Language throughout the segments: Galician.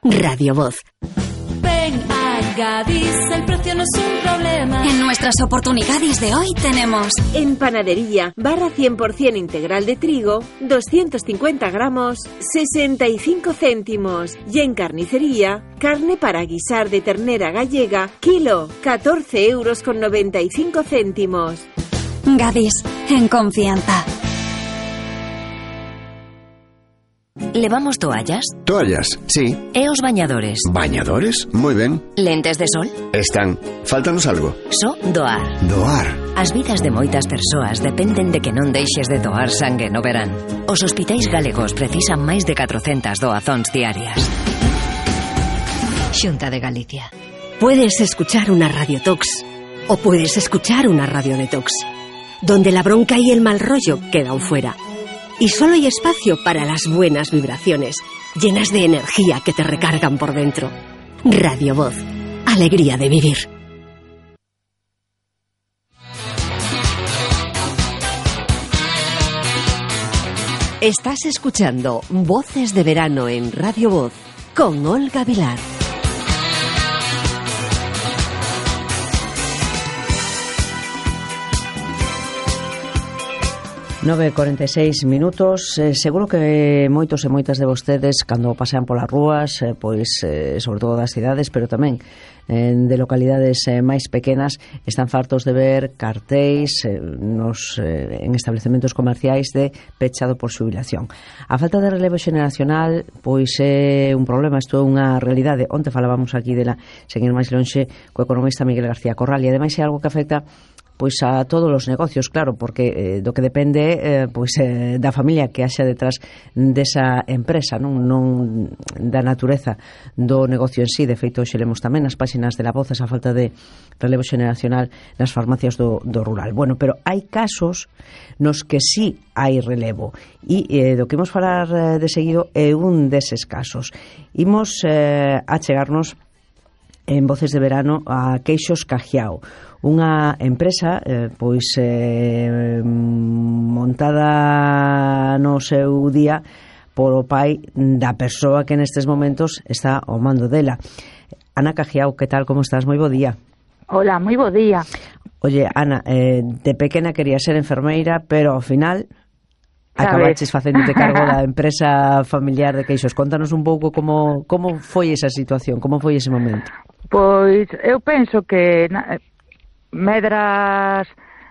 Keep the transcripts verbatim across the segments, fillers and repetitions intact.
Radio Voz. Ven a Gadis, el precio no es un problema. En nuestras oportunidades de hoy tenemos... En panadería, barra cien por ciento integral de trigo, doscientos cincuenta gramos, sesenta y cinco céntimos. Y en carnicería, carne para guisar de ternera gallega, kilo, catorce euros con noventa y cinco céntimos. Gadis, en confianza. ¿Levamos toallas? Toallas, sí. E os bañadores? Bañadores, moi ben. Lentes de sol? Están. Fáltanos algo. So doar. Doar. As vidas de moitas persoas dependen de que non deixes de doar sangue no verán. Os hospitais galegos precisan máis de catrocentas doazóns diarias. Xunta de Galicia. Puedes escuchar una radiotox o puedes escuchar una radio detox, donde la bronca y el mal rollo quedan fuera. Y solo hay espacio para las buenas vibraciones, llenas de energía que te recargan por dentro. Radio Voz. Alegría de vivir. Estás escuchando Voces de Verano en Radio Voz con Olga Vilar. nove e corenta e seis minutos. eh, seguro que moitos e moitas de vostedes cando pasean polas rúas, eh, pois eh, sobre todo das cidades, pero tamén eh, de localidades eh, máis pequenas, están fartos de ver cartéis eh, nos, eh, en establecementos comerciais de pechado por xubilación. A falta de relevo xeneracional pois é un problema, isto é unha realidade. Onte falábamos aquí dela, sen ir máis lonxe, co economista Miguel García Corral, e ademais é algo que afecta pois a todos os negocios, claro, porque eh, do que depende eh, pois eh, da familia que haxa detrás desa empresa, non non da natureza do negocio en sí. De feito, xe lemos tamén nas páxinas de La Voz esa falta de relevo xeneracional nas farmacias do, do rural. Bueno, pero hai casos nos que sí hai relevo, e eh, do que imos falar eh, de seguido é un deses casos. Imos eh, a chegarnos en Voces de Verano a Queixos Cajiao, unha empresa eh, pois eh, montada no seu día polo pai da persoa que nestes momentos está ao mando dela. Ana Cajiao, que tal, como estás? Moi bo día. Hola, moi bo día. Oye, Ana, eh, de pequena quería ser enfermeira, pero ao final acabaches facéndote cargo da empresa familiar de Queixos. Contanos un pouco como, como foi esa situación, como foi ese momento. Pois eu penso que na, medras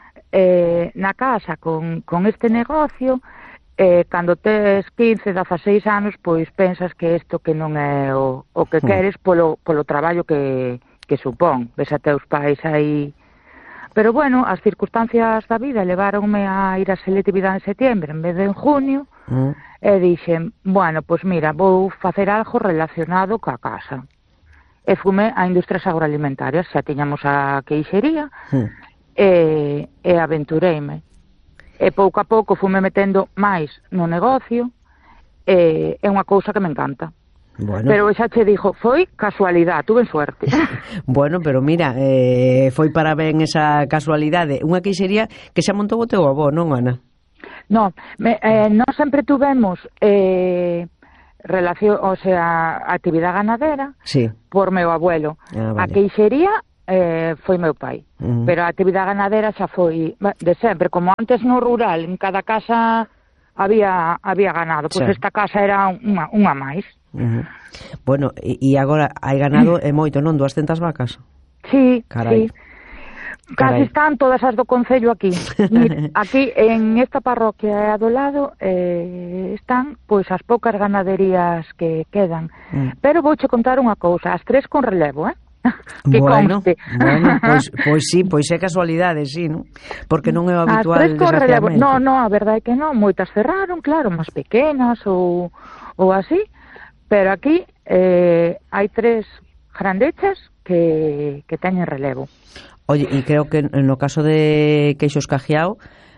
eh, na casa con, con este negocio, eh, cando tes quince, dezaseis anos, pois pensas que isto que non é o, o que queres polo, polo traballo que, que supón. Ves a teus pais aí. Pero bueno, as circunstancias da vida leváronme a ir a selectividade en setembro en vez de en junio, mm. e dixen, bueno, pois mira, vou facer algo relacionado ca casa. E fume a industrias agroalimentarias, xa tiñamos a queixería, mm. e, e aventureime. E pouco a pouco fume metendo máis no negocio, e é unha cousa que me encanta. Bueno. Pero xa che dixo, foi casualidade, tuve suerte. Bueno, pero mira, eh, foi para ben esa casualidade. Unha queixería que xa montou o teu avó, non, Ana? Non, me, eh, non sempre tuvemos eh, relación, o sea, actividade ganadera, sí, por meu abuelo. Ah, vale. A queixería eh, foi meu pai, uh-huh. pero a actividade ganadera xa foi de sempre. Como antes no rural, en cada casa había había ganado, pois pues sí. Esta casa era unha, unha máis. Uh-huh. Bueno, e, e agora hai ganado e moito, non? duascentas vacas? Sí, carai. Sí. Casi están todas as do concello aquí. Aquí, en esta parroquia do lado, eh, están pois as poucas ganaderías que quedan. Mm. Pero vouche contar unha cousa, as tres con relevo, eh? Que bueno, conste. bueno, pois, pois sí, pois é casualidade, sí, non? Porque non é o habitual, as tres con relevo. No, no, a verdade é que non, moitas cerraron, claro, máis pequenas ou, ou así, pero aquí eh, hai tres grandechas que, que teñen relevo. Oye, e creo que no caso de Queixos Cajiao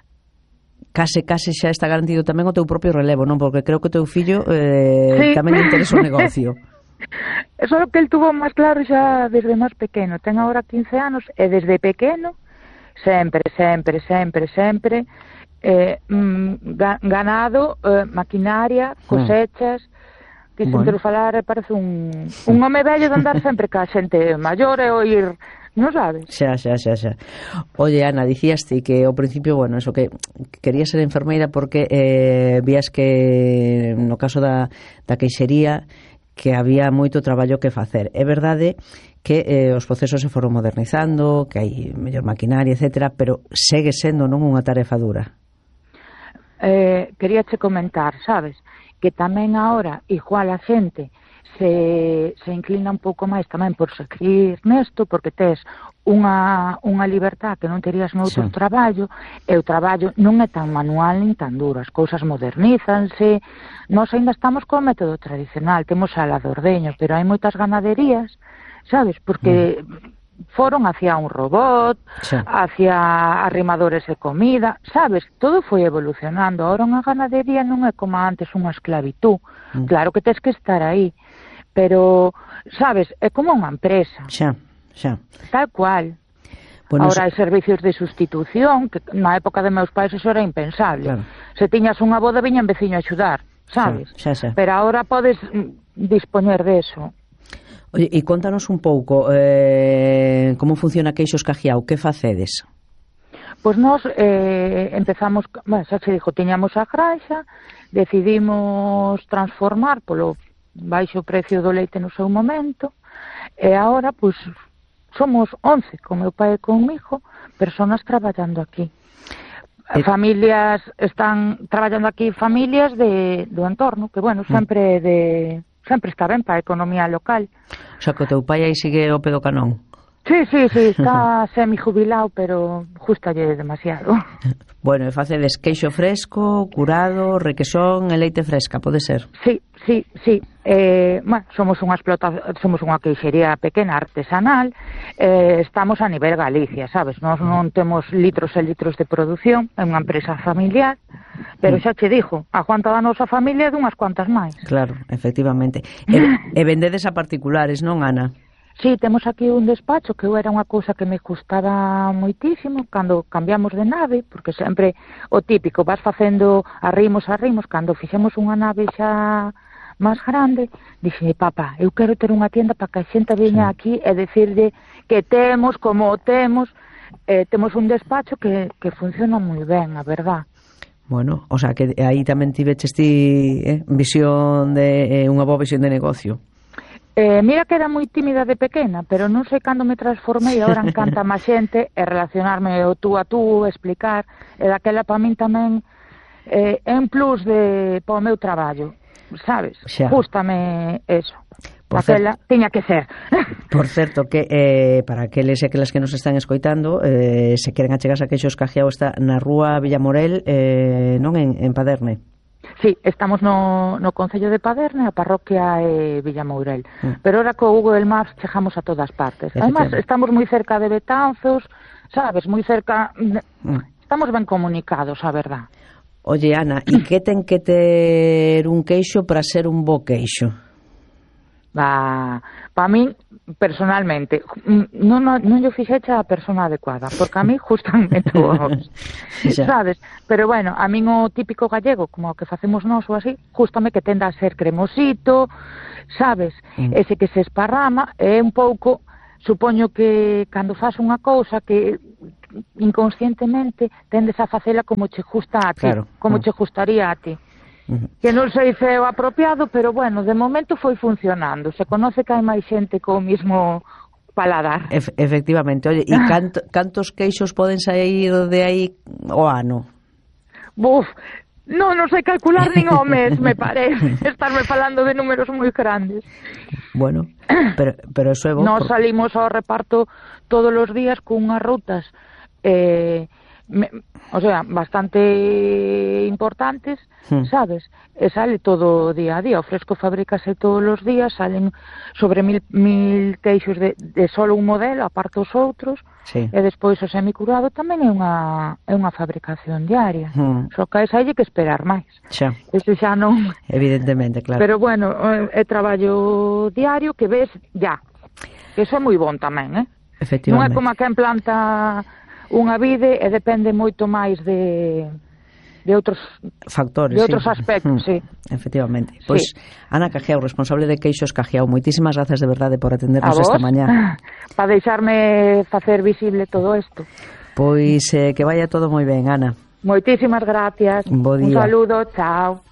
case case xa está garantido tamén o teu propio relevo, non? Porque creo que o teu fillo eh, sí. tamén lle interesa o negocio. Eso é o que el tuvo máis claro xa desde máis pequeno. Ten agora quince anos e desde pequeno sempre, sempre, sempre, sempre eh, mm, ganado, eh, maquinaria, cosechas, que Bueno. xente falar e parece un, un home vello de andar sempre ca xente maior e oír, non sabes? Xa, xa, xa, xa. Oye, Ana, dicías ti que ao principio, bueno, eso que querías ser enfermeira porque eh, vías que no caso da, da queixería que había moito traballo que facer. É verdade que eh, os procesos se foron modernizando, que hai mellor maquinaria, etcétera, pero segue sendo non unha tarefa dura. Eh, queríache comentar, sabes, que tamén agora igual a xente se, se inclina un pouco máis tamén por seguir nesto, porque tes unha, unha libertad que non terías noutro Sí. traballo, e o traballo non é tan manual nin tan duro, as cousas modernízanse, nós ainda estamos co método tradicional, temos a la de ordeño, pero hai moitas ganaderías, sabes, porque mm. foron hacia un robot, Sí. hacia arrimadores de comida, sabes, todo foi evolucionando. Ahora unha ganadería non é como antes unha esclavitú, Mm. claro que tes que estar aí, pero, sabes, é como unha empresa, Xa, xa. tal cual. Bueno, Ahora hai eso- servicios de sustitución, que na época de meus pais eso era impensable. Claro. Se tiñas unha boda, viña un veciño a axudar, sabes? Xa, xa, xa. Pero ahora podes mm, dispoñer de eso. Oye, e contanos un pouco eh, como funciona Queixos Cajiao, que facedes? Pois nós eh, empezamos, bueno, xa se dixo, tiñamos a granxa, decidimos transformar polo baixo precio do leite no seu momento, e agora, pois, somos once, con meu pai e comigo, personas traballando aquí. E- Familias, están traballando aquí familias de, do entorno, que, bueno, sempre de... sempre está ben para a economía local. O sea, que o teu pai aí sigue o pedo canón. Sí, sí, sí, está semi-jubilado, pero justalle demasiado. Bueno, e facedes queixo fresco, curado, requesón e leite fresca, pode ser? Sí, sí, sí. Eh, bueno, somos unha explota, somos unha queixería pequena artesanal, eh, estamos a nivel Galicia, sabes? Nós non temos litros e litros de produción, é unha empresa familiar, pero xa che dixo, a cuanta da nosa familia é dunhas cuantas máis. Claro, efectivamente. E, e vendedes a particulares, non, Ana? Sí, temos aquí un despacho que eu era unha cousa que me gustaba moitísimo cando cambiamos de nave, porque sempre o típico, vas facendo arrimos, arrimos, cando fixemos unha nave xa máis grande, dixe, papá, eu quero ter unha tienda para que a xente veña Sí. aquí e decirlle que temos, como o temos, eh, temos un despacho que, que funciona moi ben, a verdad. Bueno, o sea, que aí tamén tiveches ti eh, visión de eh, unha boa visión de negocio. Eh, mira que era moi tímida de pequena, pero non sei cando me transformei, agora encanta máis xente e relacionarme o tú a tú, explicar, e daquela para min tamén eh, é un plus de para o meu traballo, sabes? Xa. Gústame eso. Por Daquela tiña que ser. Por certo, que eh, para aqueles e aquelas que nos están escoitando, eh, se queren achegarse a Queixos Cajiao, está na rúa Villamorel, eh, non en, en Paderne. Sí, estamos no, no Concello de Paderne, a parroquia é Villamourel. Mm. Pero ahora co Google Maps chegamos a todas partes. Además, Efectivamente. estamos moi cerca de Betanzos, sabes, moi cerca... Mm. Estamos ben comunicados, a verdad. Oye, Ana, e que ten que ter un queixo para ser un bo queixo? Va, para min, personalmente, non, non, non yo fixecha a persona adecuada, porque a mí justamente todos, Xa. sabes? Pero bueno, a min o típico gallego, como o que facemos nós ou así, justame que tenda a ser cremosito, sabes? Mm. Ese que se esparrama, é un pouco, supoño que cando faz unha cousa que inconscientemente tendes a facela como che gusta a ti, Claro. como Mm. che gustaría a ti. Uh-huh. Que non sei se é o apropiado, pero bueno, de momento foi funcionando. Se conoce que hai máis xente co mismo paladar. Ef efectivamente. Oye, e canto, cantos queixos poden sair de aí o ano? Buf, non, non sei calcular nin o mes, me parece. Estarme falando de números moi grandes. Bueno, pero, pero eso é bo. Nos por- salimos ao reparto todos os días cunhas rutas eh, me, o sea, bastante importantes, Hmm. sabes? E sale todo día a día, o fresco fabrícase todos os días, salen sobre mil, mil queixos de, de solo un modelo, aparte os outros, Sí. e despois o semicurado tamén é unha, é unha fabricación diaria. Hmm. Só que a esa hai que esperar máis. Xa, Eso xa non... evidentemente, claro. Pero bueno, é traballo diario que ves ya. Eso é moi bon tamén, eh? Non é Efectivamente. como a quen planta unha vide e depende moito máis de de outros factores, de outros sí. aspectos, mm. sí. Efectivamente. Pois, pues, sí. Ana Cajiao, responsable de Queixos Cajiao, moitísimas grazas de verdade por atendernos esta mañá. Para deixarme facer visible todo isto. Pois eh, que vaya todo moi ben, Ana. Moitísimas gracias. Bo día. Un saludo, chao.